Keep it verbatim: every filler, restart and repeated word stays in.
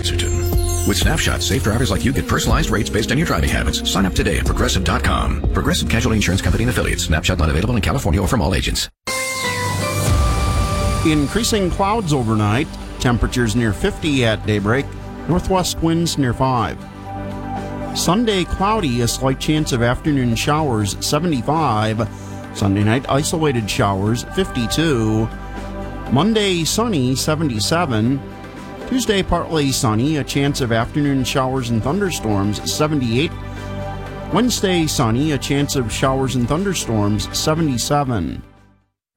certain. With Snapshot, safe drivers like you get personalized rates based on your driving habits. Sign up today at Progressive dot com. Progressive Casualty Insurance Company and Affiliates. Snapshot not available in California or from all agents. Increasing clouds overnight. Temperatures near fifty at daybreak. Northwest winds near five. Sunday cloudy, a slight chance of afternoon showers, seventy-five. Sunday night isolated showers, fifty-two. Monday sunny, seventy-seven. Tuesday partly sunny, a chance of afternoon showers and thunderstorms, seventy-eight. Wednesday sunny, a chance of showers and thunderstorms, seventy-seven.